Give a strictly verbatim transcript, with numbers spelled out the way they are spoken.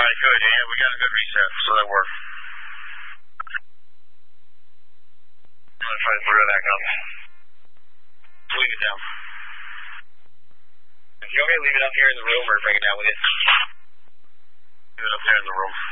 Alright, good. Yeah, we got a good reset, so that worked. I'm going to try to throw that gun. Leave it down. You want me to leave it up here in the room or bring it down with you? Leave it up there in the room.